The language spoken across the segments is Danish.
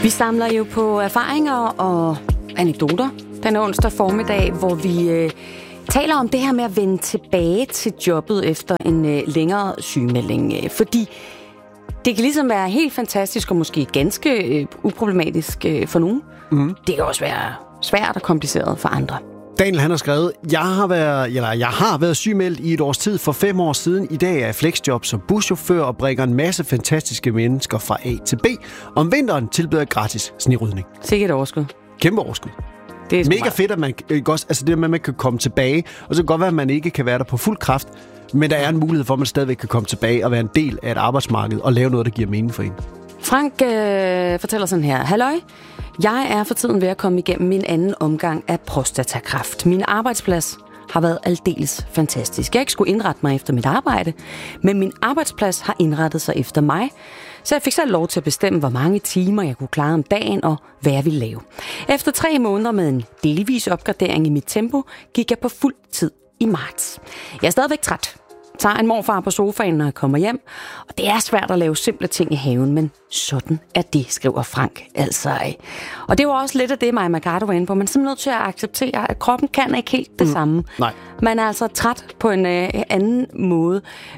Vi samler jo på erfaringer og anekdoter den onsdag formiddag, hvor vi taler om det her med at vende tilbage til jobbet efter en længere sygemelding. Fordi det kan ligesom være helt fantastisk og måske ganske uproblematisk for nogen. Mm. Det kan også være svært og kompliceret for andre. Daniel, han har skrevet, jeg har været sygemeldt i et års tid for 5 år siden. I dag er jeg flexjob som buschauffør og bringer en masse fantastiske mennesker fra A til B. Om vinteren tilbyder jeg gratis snirydning. Sikkert overskud. Kæmpe overskud. Det er mega fedt, at man også, altså det med, at man kan komme tilbage. Og så kan det godt være, at man ikke kan være der på fuld kraft. Men der er en mulighed for, at man stadigvæk kan komme tilbage og være en del af et arbejdsmarked og lave noget, der giver mening for en. Frank fortæller sådan her. Halløj, jeg er for tiden ved at komme igennem min anden omgang af prostatakræft. Min arbejdsplads har været aldeles fantastisk. Jeg ikke skulle indrette mig efter mit arbejde, men min arbejdsplads har indrettet sig efter mig. Så jeg fik selv lov til at bestemme, hvor mange timer jeg kunne klare om dagen og hvad jeg ville lave. Efter 3 måneder med en delvis opgradering i mit tempo, gik jeg på fuld tid i marts. Jeg er stadigvæk træt. Tager en morfar på sofaen, når jeg kommer hjem. Og det er svært at lave simple ting i haven, men sådan er det, skriver Frank. Altså. Og det var også lidt af det, Maja Mercado var inde på. Man er simpelthen nødt til at acceptere, at kroppen kan ikke helt det samme. Nej. Man er altså træt på en anden måde.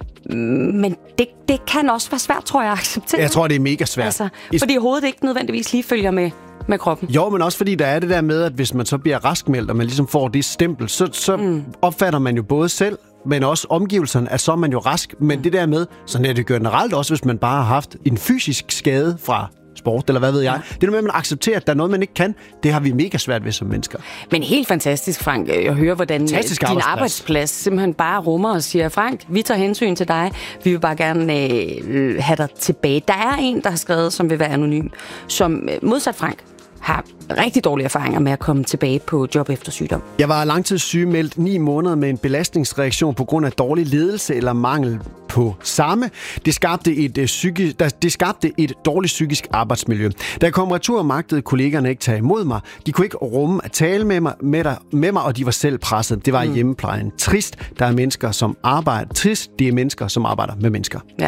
Men det kan også være svært, tror jeg, at acceptere. Jeg tror, det er mega svært. Altså, fordi hovedet ikke nødvendigvis lige følger med kroppen. Jo, men også fordi der er det der med, at hvis man så bliver raskmeldt, og man ligesom får det stempel, så opfatter man jo både selv, men også omgivelserne, at så er man jo rask. Men det der med, sådan er det generelt også, hvis man bare har haft en fysisk skade fra sport, eller hvad ved jeg. Det er med, at man accepterer, at der er noget, man ikke kan. Det har vi mega svært ved som mennesker. Men helt fantastisk, Frank, at høre, hvordan din arbejdsplads simpelthen bare rummer og siger, Frank, vi tager hensyn til dig. Vi vil bare gerne have dig tilbage. Der er en, der har skrevet, som vil være anonym, som modsat Frank har rigtig dårlige erfaringer med at komme tilbage på job efter sygdom. Jeg var langtidssygemeldt 9 måneder med en belastningsreaktion på grund af dårlig ledelse eller mangel på samme. Det skabte et dårligt psykisk arbejdsmiljø. Da jeg kom retur, magtede kollegerne ikke tage imod mig. De kunne ikke rumme at tale med mig, og de var selv presset. Det var i hjemmeplejen. Trist, der er mennesker, som arbejder. Trist, det er mennesker, som arbejder med mennesker. Ja.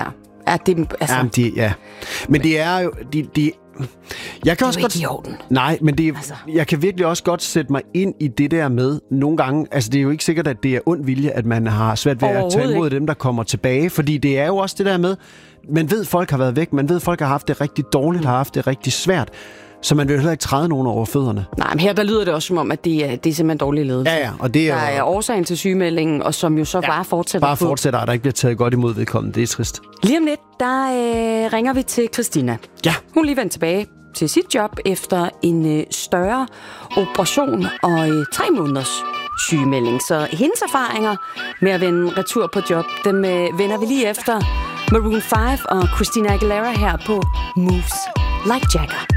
Men det er jo... Jeg kan også godt... ikke i orden. Nej, men jeg kan virkelig også godt sætte mig ind i det der med nogle gange. Altså, det er jo ikke sikkert, at det er ond vilje, at man har svært ved at tage imod dem, der kommer tilbage. Fordi det er jo også det der med, man ved, folk har været væk. Man ved, folk har haft det rigtig dårligt, har haft det rigtig svært. Så man vil heller ikke træde nogen over fødderne. Nej, men her der lyder det også som om, at det er simpelthen dårlig ledelse. Ja, og det der er årsagen til sygemeldingen, og som jo så bare fortsætter. Bare fortsætter, og der ikke bliver taget godt imod vedkommende. Det er trist. Lige om lidt, der ringer vi til Christina. Ja. Hun er lige vendt tilbage til sit job efter en større operation og 3 måneders sygemelding. Så hendes erfaringer med at vende retur på job, dem vender vi lige efter Maroon 5 og Christina Aguilera her på Moves Like Jagger.